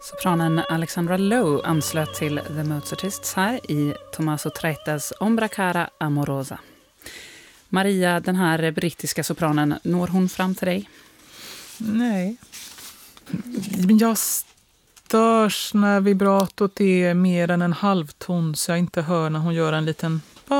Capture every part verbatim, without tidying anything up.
Sopranen Alexandra Lowe anslöt till The Mozartists här i Tommaso Traitas Ombra cara amorosa. Maria, den här brittiska sopranen, når hon fram till dig? Nej. Men jag störs när vibratot är mer än en halvton så jag inte hör när hon gör en liten...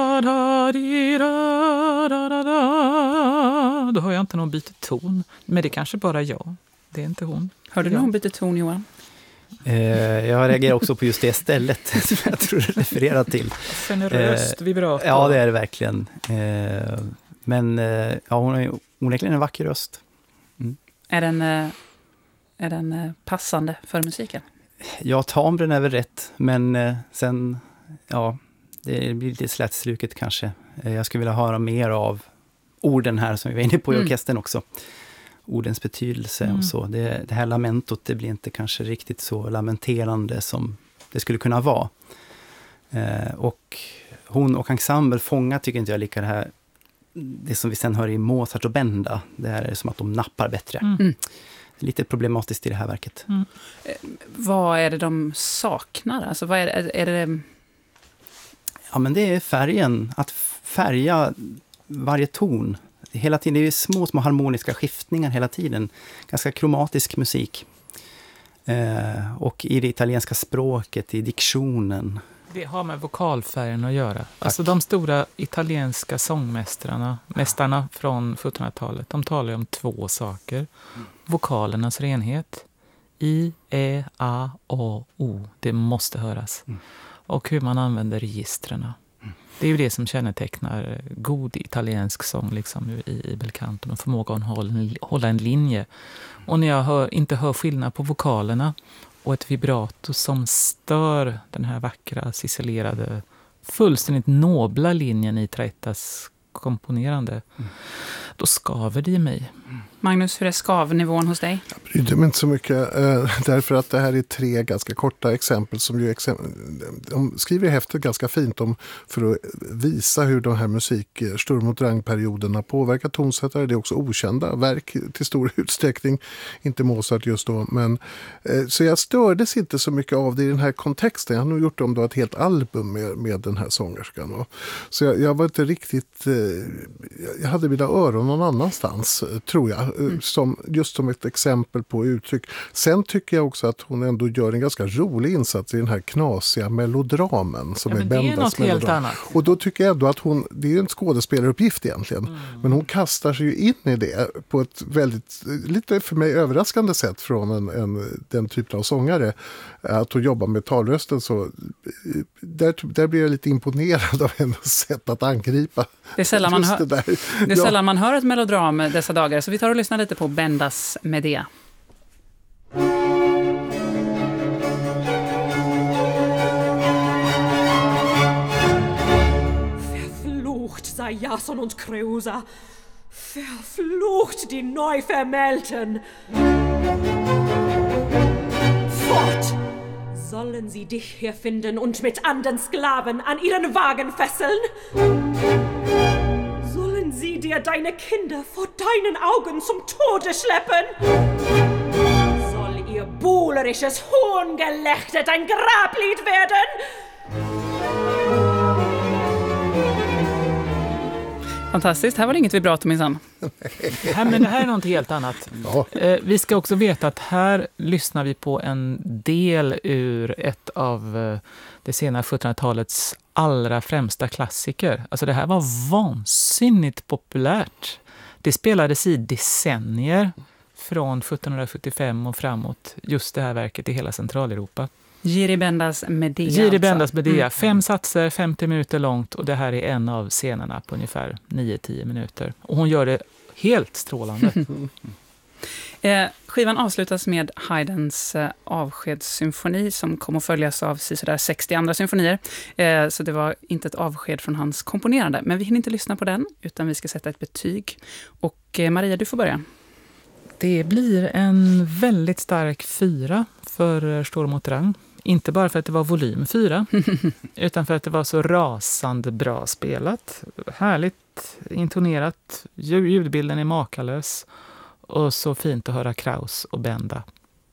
Då hör jag inte någon byter ton. Men det är kanske bara jag. Det är inte hon. Hörde du någon byter ton, Johan? Eh, jag reagerar också på just det stället som jag tror du refererar till. Generöst eh, vibrato. Ja, det är det verkligen. Eh, men eh, ja, hon har onekligen en vacker röst. Mm. Är den, eh, är den eh, passande för musiken? Ja, tambren är väl rätt. Men eh, sen, ja, det blir lite slätstruket kanske. Eh, jag skulle vilja höra mer av orden här som vi var inne på i Mm. orkestern också. Ordens betydelse Mm. och så. Det, det här lamentot, det blir inte kanske riktigt så lamenterande som det skulle kunna vara. Eh, och hon och ensemble fångar tycker inte jag lika det här, det som vi sen hör i Mozart och Benda. Det här är som att de nappar bättre. Mm. Mm. Lite problematiskt i det här verket. Mm. Vad är det de saknar? Alltså, vad är, det, är det... Ja, men det är färgen. Att färga varje ton. Hela tiden, det är små, små harmoniska skiftningar hela tiden. Ganska kromatisk musik. Eh, och i det italienska språket, i diktionen. Det har med vokalfärgen att göra. Alltså de stora italienska sångmästarna, mästarna från sjuttonhundratalet, de talar ju om två saker. Mm. Vokalernas renhet. I, E, A, O, O. Det måste höras. Mm. Och hur man använder registrerna. Mm. Det är ju det som kännetecknar god italiensk sång liksom, i, i belcanto. Man förmåga att hålla, hålla en linje. Och när jag hör, inte hör skillnad på vokalerna och ett vibrato som stör den här vackra, ciselerade, fullständigt nobla linjen i Traitas komponerande, mm. då skaver det i mig. Mm. Magnus, hur är skavnivån hos dig? Jag bryr mig inte så mycket, eh, därför att det här är tre ganska korta exempel som ju exempel, de skriver i häftet ganska fint om för att visa hur de här musik Sturm och Drang-perioderna påverkar tonsättare. Det är också okända verk till stor utsträckning, inte Mozart just då, men eh, så jag stördes inte så mycket av det i den här kontexten. Jag har nog gjort om då ett helt album med, med den här sångerskan. Och, så jag, jag var inte riktigt, eh, jag hade mina öron någon annanstans, tror jag. Mm. Som, just som ett exempel på uttryck. Sen tycker jag också att hon ändå gör en ganska rolig insats i den här knasiga melodramen som ja, är Bendas melodram. Det är något helt annat. Och då tycker jag ändå att hon, det är en skådespelaruppgift egentligen, mm. men hon kastar sig ju in i det på ett väldigt, lite för mig överraskande sätt från en, en, den typen av sångare. Att hon jobbar med talrösten så där, där blir jag lite imponerad av hennes sätt att angripa. Det är sällan man, hör, det där. det är sällan man hör ett melodram dessa dagar, så vi tar och lyssnar lite på Bendas Medea. Verflucht sei Jason und Kreusa, verflucht die Neuvermählten. Fort! Sollen sie dich hier finden und mit anderen Sklaven an ihren Wagen fesseln? Sollen sie dir deine Kinder vor deinen Augen zum Tode schleppen? Soll ihr buhlerisches Hohngelächter dein Grablied werden? Fantastiskt, här var det inget vibrato minsann. Nej, men det här är något helt annat. Ja. Eh, vi ska också veta att här lyssnar vi på en del ur ett av eh, det sena sjuttonhundratalets allra främsta klassiker. Alltså det här var vansinnigt populärt. Det spelades i decennier från sjuttonhundrasjuttiofem och framåt, just det här verket i hela Centraleuropa. Giri Bendas Medea. Giri Bendas Medea. Mm. Fem satser, femtio minuter långt, och det här är en av scenerna på ungefär nio till tio minuter. Och hon gör det helt strålande. eh, skivan avslutas med Haydns eh, avskedssymfoni som kommer att följas av sådär sextio andra symfonier. Eh, så det var inte ett avsked från hans komponerande. Men vi hinner inte lyssna på den, utan vi ska sätta ett betyg. Och eh, Maria, du får börja. Det blir en väldigt stark fyra för Sturm och Drang. Inte bara för att det var volym fyra, utan för att det var så rasande bra spelat. Härligt intonerat, ljudbilden är makalös och så fint att höra Kraus och Benda.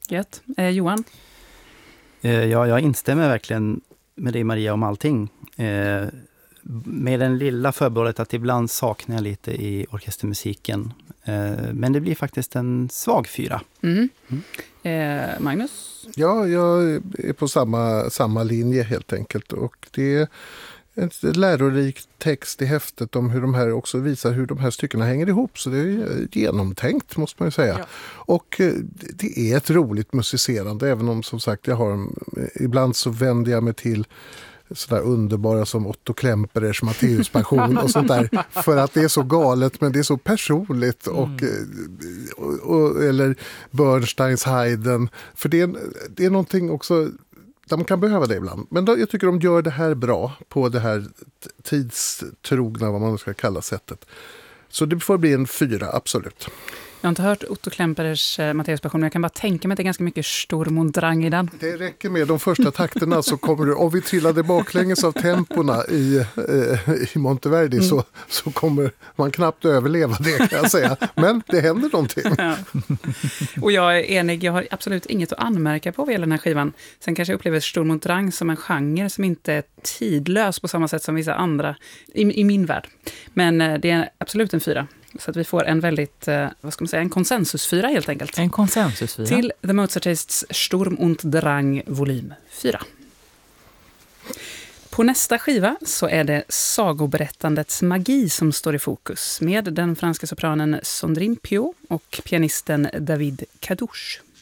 Gött. Eh, Johan? Eh, ja, jag instämmer verkligen med dig, Maria, om allting. Eh, med den lilla förbehållet att ibland saknar jag lite i orkestermusiken. Eh, men det blir faktiskt en svag fyra. Mm. Mm. Eh, Magnus? Ja, jag är på samma, samma linje helt enkelt. Och det är en lärorik text i häftet om hur de här också visar hur de här styckena hänger ihop. Så det är genomtänkt, måste man ju säga. Ja. Och det är ett roligt musicerande, även om som sagt jag har ibland så vänder jag mig till sådär underbara som Otto Klemperers Matteus passion och sånt där, för att det är så galet men det är så personligt och, mm. och, och eller Bernsteins Haydn, för det är, det är någonting också där man kan behöva det ibland, men då, jag tycker de gör det här bra på det här tidstrogna, vad man ska kalla sättet, så det får bli en fyra, absolut. Jag har inte hört Otto Klemperers eh, Matteus passion, men jag kan bara tänka mig att det är ganska mycket Sturm und Drang i den. Det räcker med de första takterna så kommer du, om vi trillade baklänges av tempona i, eh, i Monteverdi mm. så, så kommer man knappt överleva det, kan jag säga. Men det händer någonting. Ja. Och jag är enig, jag har absolut inget att anmärka på vad gäller den här skivan. Sen kanske jag upplever Sturm und Drang som en genre som inte är tidlös på samma sätt som vissa andra i, i min värld. Men eh, det är absolut en fyra. Så att vi får en väldigt, vad ska man säga, en konsensusfyra helt enkelt. En konsensusfyra. Till The Mozartists Sturm und Drang volym fyra. På nästa skiva så är det sagoberättandets magi som står i fokus med den franska sopranen Sandrine Piau och pianisten David Kadouche.